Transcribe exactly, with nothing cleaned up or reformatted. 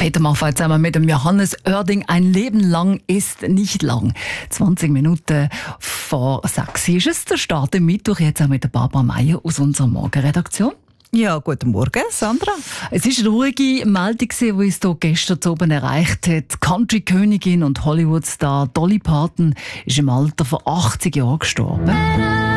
Peter Maffay zusammen mit dem Johannes Oerding. Ein Leben lang ist nicht lang. zwanzig Minuten vor sechs ist es der Start im Mittwoch. Jetzt auch mit der Barbara Meier aus unserer Morgenredaktion. Ja, guten Morgen, Sandra. Es war eine ruhige Meldung, die uns hier gestern oben erreicht hat. Country-Königin und Hollywood-Star Dolly Parton ist im Alter von achtzig Jahren gestorben.